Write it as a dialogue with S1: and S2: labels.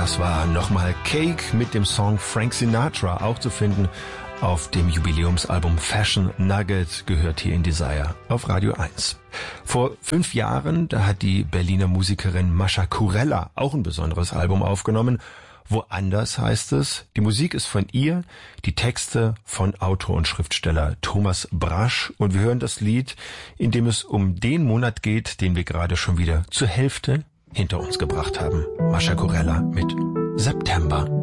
S1: Das war nochmal Cake mit dem Song Frank Sinatra, auch zu finden auf dem Jubiläumsalbum Fashion Nugget, gehört hier in Desire auf Radio 1. Vor 5 Jahren, da hat die Berliner Musikerin Mascha Kurella auch ein besonderes Album aufgenommen. Woanders heißt es, die Musik ist von ihr, die Texte von Autor und Schriftsteller Thomas Brasch, und wir hören das Lied, in dem es um den Monat geht, den wir gerade schon wieder zur Hälfte hinter uns gebracht haben. Mascha Kurella mit September.